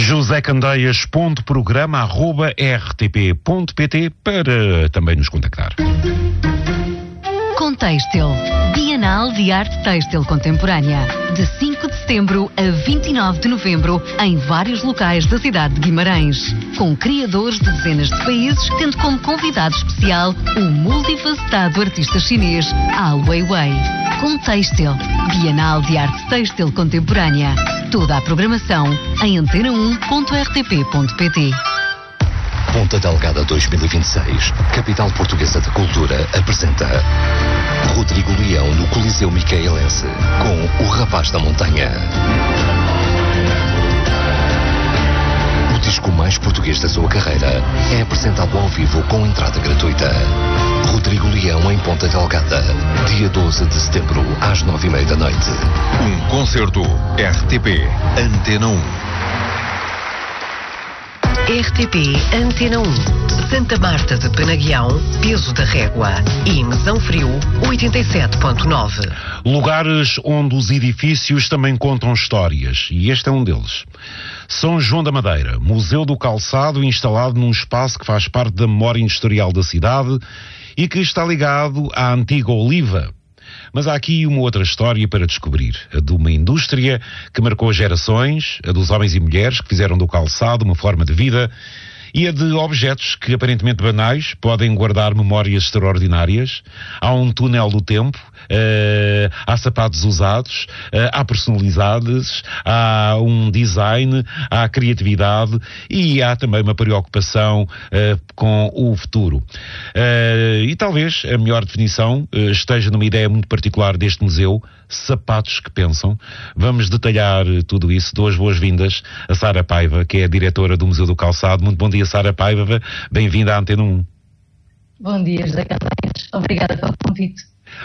josecandeias.programa@rtp.pt para também nos contactar. Contextil, Bienal de Arte Têxtil Contemporânea, de 5 de setembro a 29 de novembro, em vários locais da cidade de Guimarães, com criadores de dezenas de países, tendo como convidado especial o multifacetado artista chinês Ai Weiwei. Contextil, Bienal de Arte Têxtil Contemporânea. Toda a programação em antena1.rtp.pt. Ponta Delgada 2026, capital portuguesa da cultura, apresenta Rodrigo Leão no Coliseu Micaelense, com O Rapaz da Montanha. O disco mais português da sua carreira é apresentado ao vivo com entrada gratuita. Rodrigo Leão em Ponta Delgada, dia 12 de setembro, às 9h30 da noite. Um concerto RTP Antena 1. RTP Antena 1, Santa Marta de Penaguião, Peso da Régua e Mesão Frio 87.9. Lugares onde os edifícios também contam histórias, e este é um deles. São João da Madeira, Museu do Calçado, instalado num espaço que faz parte da memória industrial da cidade e que está ligado à antiga Oliva. Mas há aqui uma outra história para descobrir, a de uma indústria que marcou gerações, a dos homens e mulheres que fizeram do calçado uma forma de vida, e a de objetos que aparentemente banais podem guardar memórias extraordinárias. Há um túnel do tempo, há sapatos usados, há personalidades, há um design, há criatividade e há também uma preocupação com o futuro. E talvez a melhor definição esteja numa ideia muito particular deste museu: sapatos que pensam. Vamos detalhar tudo isso. Dou as boas-vindas a Sara Paiva, que é a diretora do Museu do Calçado. Muito bom dia, Sara Paiva. Bem-vinda à Antena 1. Bom dia, José Candeias. Obrigada pelo convite.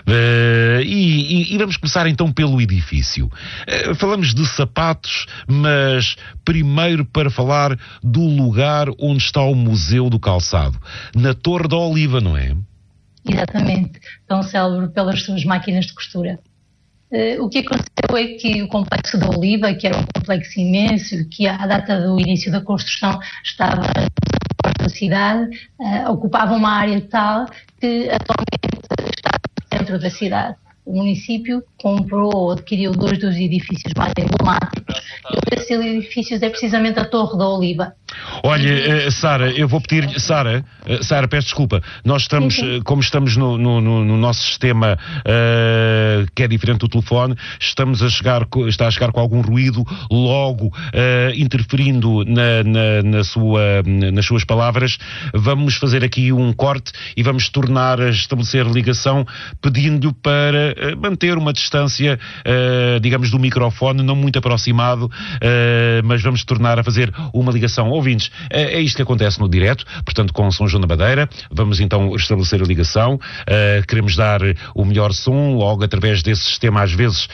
E vamos começar então pelo edifício. Falamos de sapatos, mas primeiro para falar do lugar onde está o Museu do Calçado, na Torre da Oliva, não é? Exatamente. Tão célebre pelas suas máquinas de costura. O que aconteceu é que o complexo da Oliva, que era um complexo imenso, que à data do início da construção estava na cidade, ocupava uma área tal que atualmente está no centro da cidade. O município comprou ou adquiriu 2 dos edifícios mais emblemáticos, e um desses edifícios é precisamente a Torre da Oliva. Olha, Sara, eu vou pedir... Sara, peço desculpa. Nós estamos, como estamos no nosso sistema que é diferente do telefone, está a chegar com algum ruído, logo interferindo nas suas palavras. Vamos fazer aqui um corte e vamos tornar a estabelecer ligação, pedindo-lhe para manter uma distância, digamos, do microfone, não muito aproximado, mas vamos tornar a fazer uma ligação. Ouvintes, é isto que acontece no direto, portanto, com São João da Madeira. Vamos então estabelecer a ligação. Queremos dar o melhor som, logo através desse sistema às vezes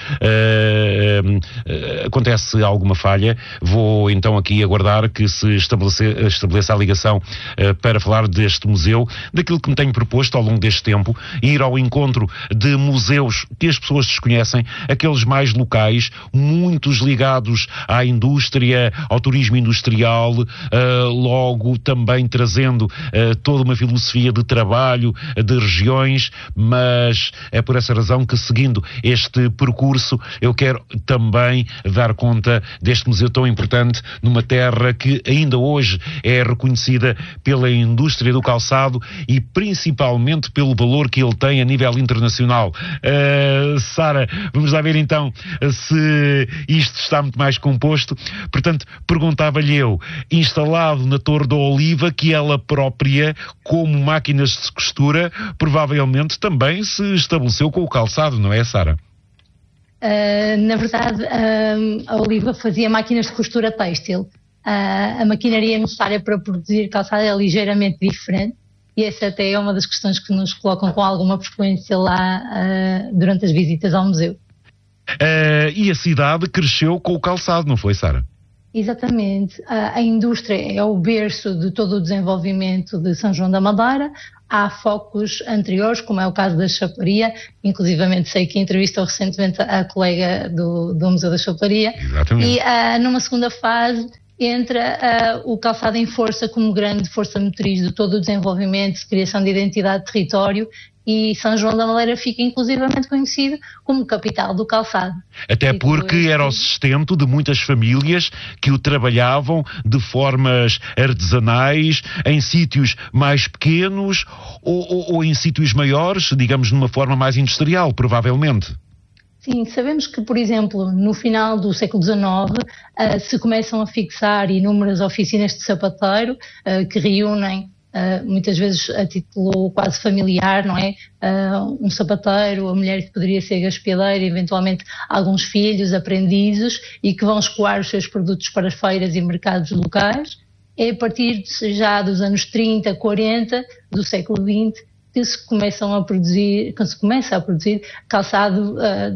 acontece alguma falha. Vou então aqui aguardar que se estabeleça a ligação para falar deste museu, daquilo que me tenho proposto ao longo deste tempo, ir ao encontro de museus que as pessoas desconhecem, aqueles mais locais, muitos ligados à indústria, ao turismo industrial, logo também trazendo toda uma filosofia de trabalho, de regiões, mas é por essa razão que, seguindo este percurso, eu quero também dar conta deste museu tão importante numa terra que ainda hoje é reconhecida pela indústria do calçado e principalmente pelo valor que ele tem a nível internacional. Sara, vamos lá ver então se isto está muito mais composto. Portanto, perguntava-lhe eu, instalado na Torre da Oliva, que ela própria, como máquinas de costura, provavelmente também se estabeleceu com o calçado, não é, Sara? Na verdade, a Oliva fazia máquinas de costura têxtil. A maquinaria necessária para produzir calçado é ligeiramente diferente. E essa até é uma das questões que nos colocam com alguma frequência lá durante as visitas ao museu. E a cidade cresceu com o calçado, não foi, Sara? Exatamente. A indústria é o berço de todo o desenvolvimento de São João da Madeira. Há focos anteriores, como é o caso da chapelaria, inclusivamente sei que entrevistou recentemente a colega do Museu da Chapelaria. Exatamente. E numa segunda fase entra o calçado em força como grande força motriz de todo o desenvolvimento, de criação de identidade de território, e São João da Madeira fica inclusivamente conhecido como capital do calçado. Até porque era o sustento de muitas famílias que o trabalhavam de formas artesanais, em sítios mais pequenos ou em sítios maiores, digamos, de uma forma mais industrial, provavelmente. Sim, sabemos que, por exemplo, no final do século XIX se começam a fixar inúmeras oficinas de sapateiro que reúnem, muitas vezes a título quase familiar, não é? Um sapateiro, a mulher que poderia ser gaspiadeira, eventualmente alguns filhos, aprendizes, e que vão escoar os seus produtos para feiras e mercados locais. É a partir já dos anos 30, 40 do século XX que se começa a produzir calçado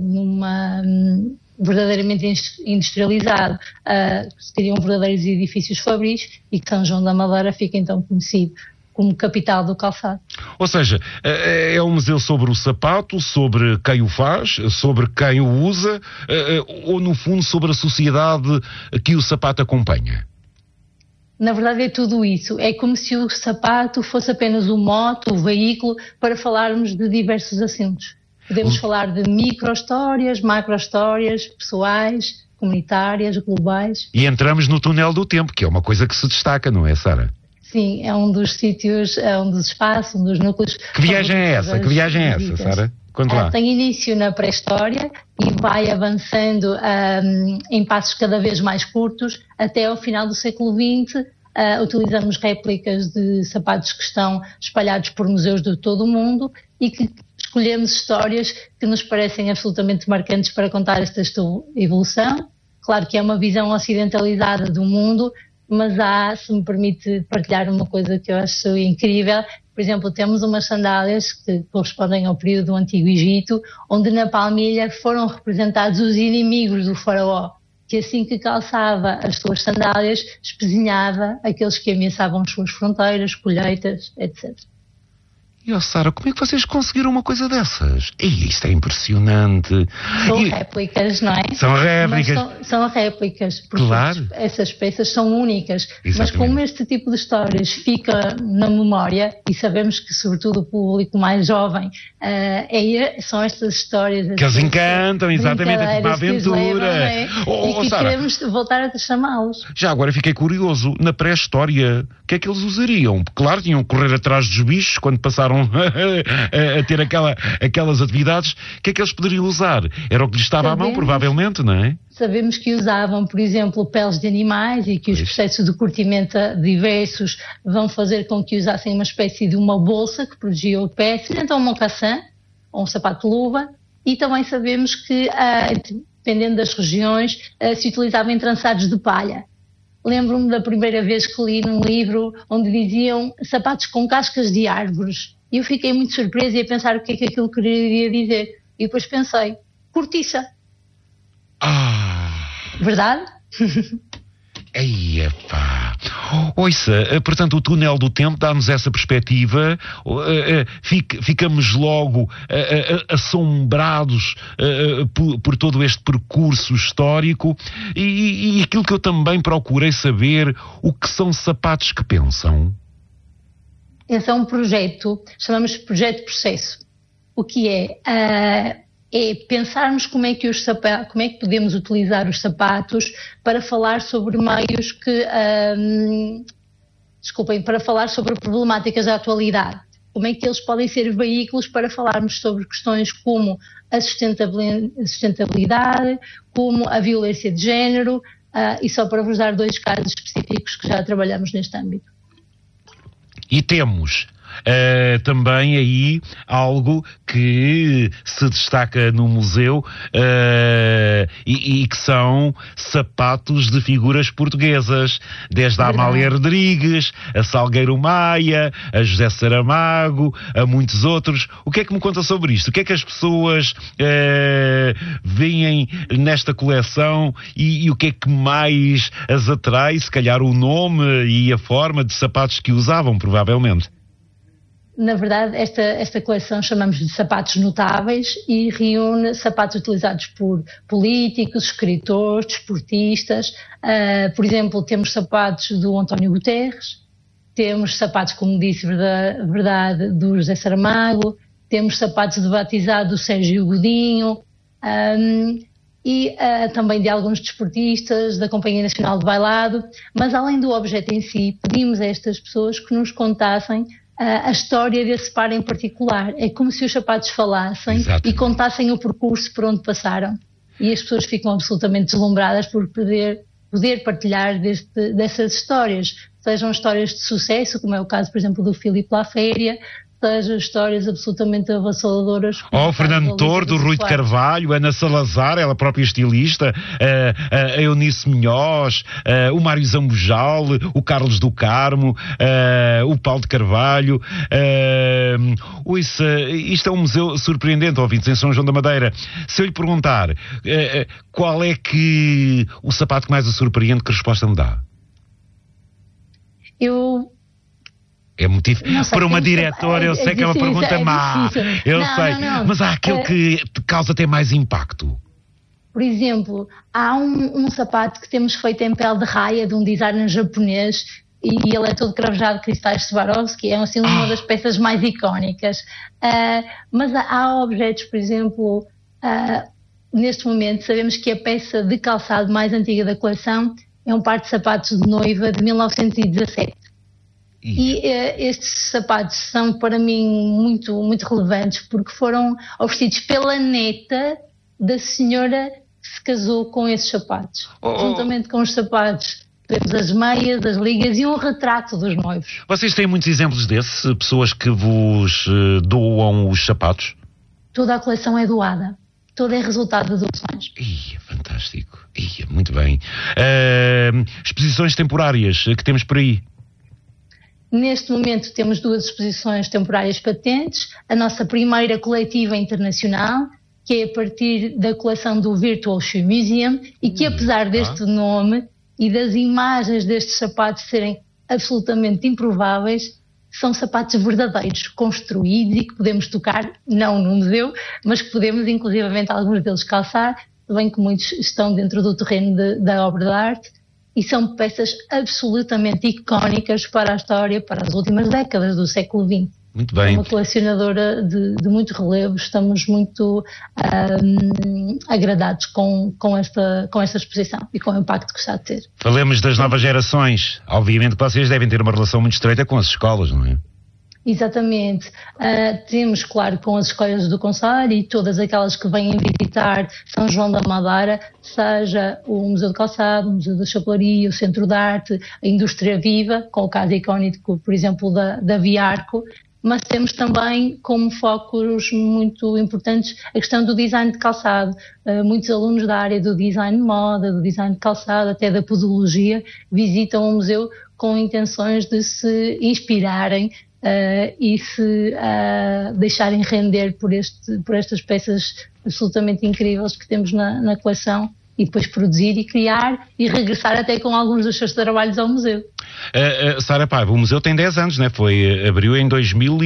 verdadeiramente industrializado, seriam verdadeiros edifícios fabris, e que São João da Madeira fica então conhecido como capital do calçado. Ou seja, é um museu sobre o sapato, sobre quem o faz, sobre quem o usa, ou no fundo sobre a sociedade que o sapato acompanha? Na verdade é tudo isso. É como se o sapato fosse apenas o mote, o veículo, para falarmos de diversos assuntos. Podemos falar de micro-histórias, macro-histórias, pessoais, comunitárias, globais. E entramos no túnel do tempo, que é uma coisa que se destaca, não é, Sara? Sim, é um dos sítios, é um dos espaços, um dos núcleos. Que viagem é essa? Que viagem é essa, Sara? Conta lá. Tem início na pré-história e vai avançando em passos cada vez mais curtos até ao final do século XX. Utilizamos réplicas de sapatos que estão espalhados por museus de todo o mundo e que escolhemos histórias que nos parecem absolutamente marcantes para contar esta evolução. Claro que é uma visão ocidentalizada do mundo, mas se me permite partilhar uma coisa que eu acho incrível. Por exemplo, temos umas sandálias que correspondem ao período do Antigo Egito, onde na palmilha foram representados os inimigos do faraó, que assim que calçava as suas sandálias, espezinhava aqueles que ameaçavam as suas fronteiras, colheitas, etc. E, Sara, como é que vocês conseguiram uma coisa dessas? Isto é impressionante. São réplicas, não é? São réplicas. São réplicas, porque claro. Essas peças são únicas. Exatamente. Mas como este tipo de histórias fica na memória, e sabemos que sobretudo o público mais jovem, são estas histórias que eles encantam, exatamente, é tipo uma aventura. Levam, e que Sara, queremos voltar a chamá-los. Já agora fiquei curioso, na pré-história, o que é que eles usariam? Claro, tinham que correr atrás dos bichos quando passaram a ter aquelas atividades. O que é que eles poderiam usar? Era o que lhes estava à mão, provavelmente, não é? Sabemos que usavam, por exemplo, peles de animais e que os processos de curtimento diversos vão fazer com que usassem uma espécie de uma bolsa que protegia o pé, então um mocassin ou um sapato de luva, e também sabemos que, dependendo das regiões, se utilizavam entrançados de palha. Lembro-me da primeira vez que li num livro onde diziam sapatos com cascas de árvores. E eu fiquei muito surpresa e a pensar o que é que aquilo queria dizer. E depois pensei, cortiça. Verdade? Eia pá. Ouça, portanto o túnel do tempo dá-nos essa perspectiva, ficamos logo assombrados por todo este percurso histórico e aquilo que eu também procurei saber, o que são sapatos que pensam? Esse é um projeto, chamamos de projeto processo. O que é pensarmos como é que podemos utilizar os sapatos para falar sobre meios que, para falar sobre problemáticas da atualidade. Como é que eles podem ser veículos para falarmos sobre questões como a sustentabilidade, como a violência de género, e só para vos dar 2 casos específicos que já trabalhamos neste âmbito. E temos também aí algo que se destaca no museu e que são sapatos de figuras portuguesas, desde a Amália Rodrigues, a Salgueiro Maia, a José Saramago, a muitos outros. O que é que me conta sobre isto? O que é que as pessoas veem nesta coleção e o que é que mais as atrai? Se calhar o nome e a forma de sapatos que usavam, provavelmente. na verdade, esta coleção chamamos de sapatos notáveis e reúne sapatos utilizados por políticos, escritores, desportistas. Por exemplo, temos sapatos do António Guterres, temos sapatos, como disse, verdade, do José Saramago, temos sapatos de batizado do Sérgio Godinho e também de alguns desportistas da Companhia Nacional de Bailado. Mas além do objeto em si, pedimos a estas pessoas que nos contassem a história desse par em particular. É como se os sapatos falassem. Exato. E contassem o percurso por onde passaram. E as pessoas ficam absolutamente deslumbradas por poder partilhar dessas histórias. Sejam histórias de sucesso, como é o caso, por exemplo, do Filipe Laféria, sejam histórias absolutamente avassaladoras. O Fernando Tordo, o Rui de Carvalho, Ana Salazar, ela própria estilista, a Eunice Minhoz, o Mário Zambujal, o Carlos do Carmo, o Paulo de Carvalho. Isto é um museu surpreendente, ouvintes, em São João da Madeira. Se eu lhe perguntar qual é que o sapato que mais a surpreende, que resposta me dá? É motivo para uma diretora, eu sei que é uma pergunta má, eu sei, mas há aquele que causa até mais impacto. Por exemplo, há um sapato que temos feito em pele de raia de um designer japonês e ele é todo cravejado de cristais Swarovski, é assim uma das peças mais icónicas. Mas há objetos, por exemplo, neste momento sabemos que a peça de calçado mais antiga da coleção é um par de sapatos de noiva de 1917. E estes sapatos são para mim muito, muito relevantes porque foram oferecidos pela neta da senhora que se casou com esses sapatos. Juntamente com os sapatos temos as meias, as ligas e um retrato dos noivos. Vocês têm muitos exemplos desses? Pessoas que vos doam os sapatos? Toda a coleção é doada. Todo é resultado de doações. Fantástico. Muito bem. Exposições temporárias que temos por aí? Neste momento temos 2 exposições temporárias patentes. A nossa primeira coletiva internacional, que é a partir da coleção do Virtual Shoe Museum e que, apesar deste nome e das imagens destes sapatos serem absolutamente improváveis, são sapatos verdadeiros, construídos e que podemos tocar, não no museu, mas que podemos inclusivamente alguns deles calçar, bem que muitos estão dentro do terreno da obra de arte. E são peças absolutamente icónicas para a história, para as últimas décadas do século XX. Muito bem. É uma colecionadora de muito relevo, estamos muito agradados com esta exposição e com o impacto que está a ter. Falemos das novas gerações. Obviamente que vocês devem ter uma relação muito estreita com as escolas, não é? Exatamente. Temos, claro, com as escolas do Conselho e todas aquelas que vêm visitar São João da Madeira, seja o Museu do Calçado, o Museu da Chapelaria, o Centro de Arte, a Indústria Viva, com o caso icónico, por exemplo, da Viarco, mas temos também como focos muito importantes a questão do design de calçado. Muitos alunos da área do design de moda, do design de calçado, até da podologia, visitam o museu com intenções de se inspirarem e se deixarem render por estas peças absolutamente incríveis que temos na coleção e depois produzir e criar e regressar até com alguns dos seus trabalhos ao museu. Sara Paiva, o museu tem 10 anos, não é? Abriu em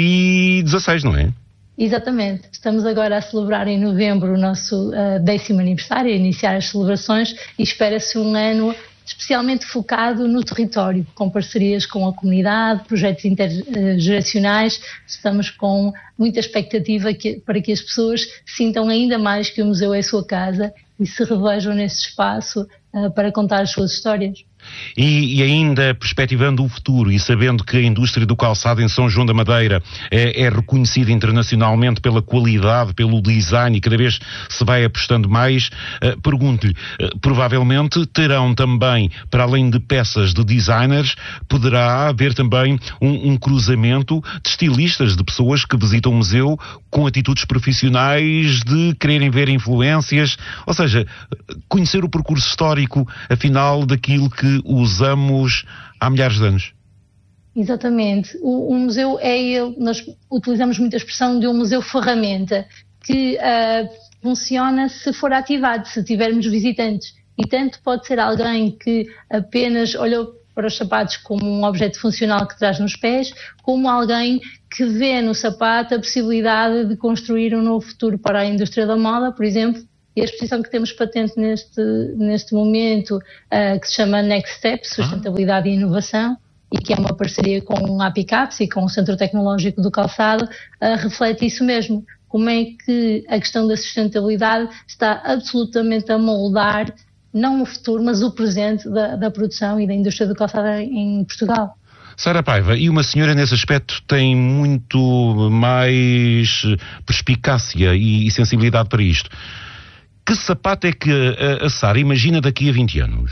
2016, não é? Exatamente. Estamos agora a celebrar em novembro o nosso 10º aniversário, a iniciar as celebrações e espera-se um ano especialmente focado no território, com parcerias com a comunidade, projetos intergeracionais. Estamos com muita expectativa para que as pessoas sintam ainda mais que o museu é a sua casa e se revejam nesse espaço para contar as suas histórias. E ainda perspectivando o futuro e sabendo que a indústria do calçado em São João da Madeira é reconhecida internacionalmente pela qualidade, pelo design e cada vez se vai apostando mais, pergunto-lhe, provavelmente terão também, para além de peças de designers, poderá haver também um cruzamento de estilistas, de pessoas que visitam o museu com atitudes profissionais de quererem ver influências, ou seja, conhecer o percurso histórico, afinal, daquilo que usamos há milhares de anos. Exatamente. O museu nós utilizamos muito a expressão de um museu ferramenta que funciona se for ativado, se tivermos visitantes. E tanto pode ser alguém que apenas olhou para os sapatos como um objeto funcional que traz nos pés, como alguém que vê no sapato a possibilidade de construir um novo futuro para a indústria da moda, por exemplo. E a exposição que temos patente neste momento, que se chama Next Step, Sustentabilidade e Inovação, e que é uma parceria com a Apicaps e com o Centro Tecnológico do Calçado, reflete isso mesmo. Como é que a questão da sustentabilidade está absolutamente a moldar, não o futuro, mas o presente da produção e da indústria do calçado em Portugal. Sara Paiva, e uma senhora nesse aspecto tem muito mais perspicácia e sensibilidade para isto. Que sapato é que a Sara imagina daqui a 20 anos?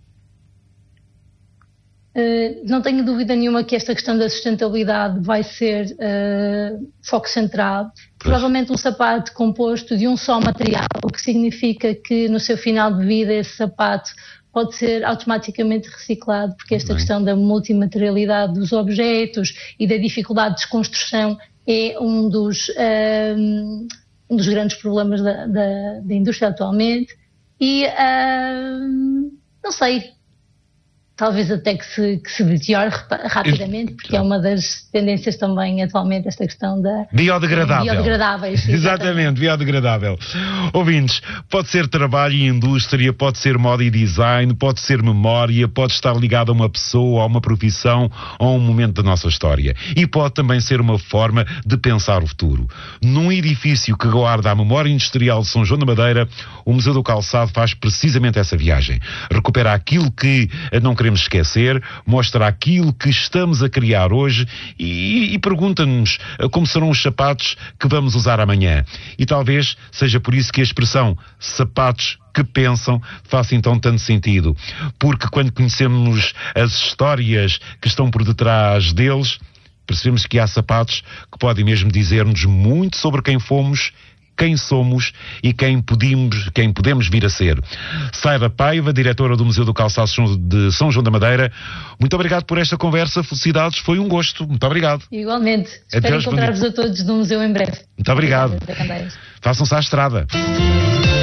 Não tenho dúvida nenhuma que esta questão da sustentabilidade vai ser foco central. Provavelmente um sapato composto de um só material, o que significa que no seu final de vida esse sapato pode ser automaticamente reciclado, porque esta questão da multimaterialidade dos objetos e da dificuldade de desconstrução é um dos grandes problemas da indústria atualmente. E não sei, talvez até que se deteriore rapidamente, porque é uma das tendências também atualmente, esta questão da biodegradáveis. Exatamente, biodegradável. Ouvintes, pode ser trabalho e indústria, pode ser moda e design, pode ser memória, pode estar ligado a uma pessoa, a uma profissão, a um momento da nossa história. E pode também ser uma forma de pensar o futuro. Num edifício que guarda a memória industrial de São João da Madeira, o Museu do Calçado faz precisamente essa viagem. Recupera aquilo que não queremos esquecer, mostra aquilo que estamos a criar hoje e pergunta-nos como serão os sapatos que vamos usar amanhã. E talvez seja por isso que a expressão sapatos que pensam faça então tanto sentido. Porque quando conhecemos as histórias que estão por detrás deles, percebemos que há sapatos que podem mesmo dizer-nos muito sobre quem fomos, quem somos e quem podemos vir a ser. Sara Paiva, diretora do Museu do Calçado de São João da Madeira, muito obrigado por esta conversa, felicidades, foi um gosto, muito obrigado. Igualmente, espero encontrar-vos a todos no museu em breve. Muito obrigado. Façam-se à estrada.